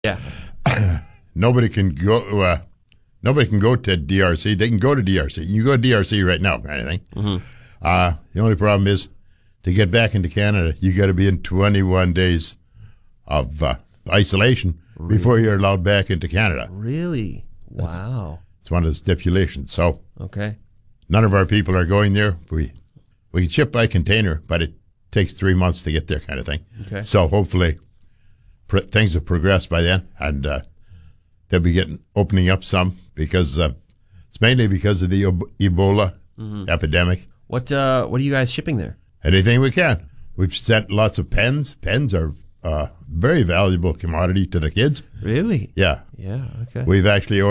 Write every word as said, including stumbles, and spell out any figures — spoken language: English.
Yeah. Nobody can go. Uh, nobody can go to D R C. They can go to D R C. You go to D R C right now, kind of thing. Mm-hmm. Uh, the only problem is to get back into Canada, you got to be in twenty-one days of uh, isolation really? before you're allowed back into Canada. Really? Wow. That's, it's one of the stipulations. So okay, none of our people are going there. We we can ship by container, but it takes three months to get there, kind of thing. Okay. So hopefully pr- things have progressed by then, and uh, they'll be getting opening up some because uh, it's mainly because of the Ebola mm-hmm. epidemic. What uh, what are you guys shipping there? Anything we can. We've sent lots of pens. Pens are a uh, very valuable commodity to the kids. Really? Yeah. Yeah. Okay. We've actually